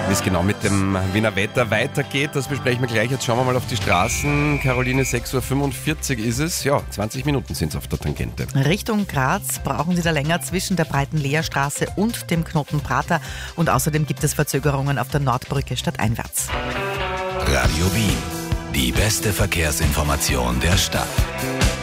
Wie es genau mit dem Wiener Wetter weitergeht, das besprechen wir gleich. Jetzt schauen wir mal auf die Straßen. Caroline, 6:45 Uhr ist es. Ja, 20 Minuten sind es auf der Tangente. Richtung Graz brauchen Sie da länger zwischen der breiten Leerstraße und dem Knoten Prater. Und außerdem gibt es Verzögerungen auf der Nordbrücke stadteinwärts. Radio Wien. Die beste Verkehrsinformation der Stadt.